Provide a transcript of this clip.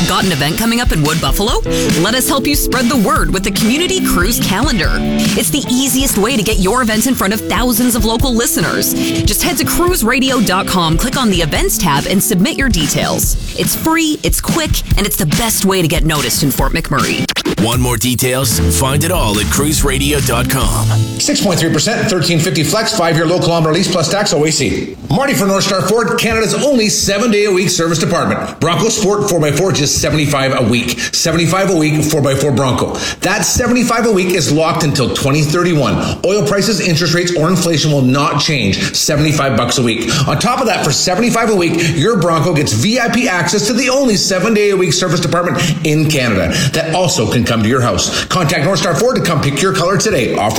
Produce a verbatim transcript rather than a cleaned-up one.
Got an event coming up in Wood Buffalo? Let us help you spread the word with the Community Cruise Calendar. It's the easiest way to get your events in front of thousands of local listeners. Just head to cruise radio dot com, click on the Events tab, and submit your details. It's free, it's quick, and it's the best way to get noticed in Fort McMurray. Want more details? Find it all at cruise radio dot com. six point three percent, thirteen fifty flex, five-year low kilometer lease plus tax O A C. Marty for North Star Ford, Canada's only seven-day-a-week service department. Bronco Sport four by four, just seventy-five a week. seventy-five a week, four by four Bronco. That seventy-five a week is locked until twenty thirty-one. Oil prices, interest rates, or inflation will not change. seventy-five bucks a week. On top of that, for seventy-five a week, your Bronco gets V I P access to the only seven-day-a-week service department in Canada that also can come to your house. Contact North Star Ford to come pick your color today. Offer